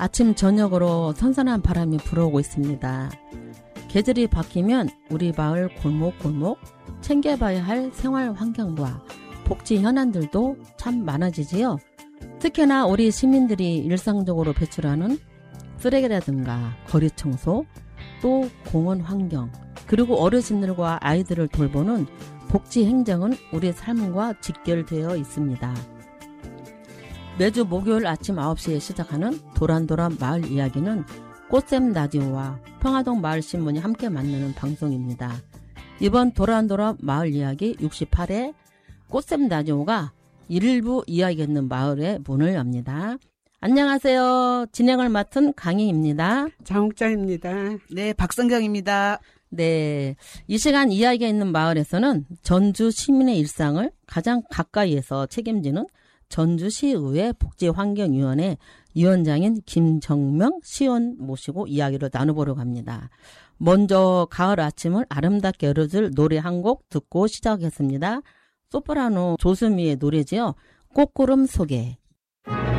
아침 저녁으로 선선한 바람이 불어오고 있습니다. 계절이 바뀌면 우리 마을 골목골목 챙겨봐야 할 생활 환경과 복지 현안들도 참 많아지지요. 특히나 우리 시민들이 일상적으로 배출하는 쓰레기라든가 거리 청소, 또 공원 환경, 그리고 어르신들과 아이들을 돌보는 복지 행정은 우리 삶과 직결되어 있습니다. 매주 목요일 아침 9시에 시작하는 도란도란 마을 이야기는 꽃샘 라디오와 평화동 마을신문이 함께 만드는 방송입니다. 이번 도란도란 마을 이야기 68회 꽃샘 라디오가 일부 이야기 있는 마을의 문을 엽니다. 안녕하세요. 진행을 맡은 강희입니다. 장옥자입니다. 네, 박성경입니다. 네, 이 시간 이야기가 있는 마을에서는 전주 시민의 일상을 가장 가까이에서 책임지는 전주시의회 복지환경위원회 위원장인 김정명 시의원 모시고 이야기를 나눠보려고 합니다. 먼저 가을 아침을 아름답게 열어줄 노래 한 곡 듣고 시작하겠습니다. 소프라노 조수미의 노래지요. 꽃구름 속에.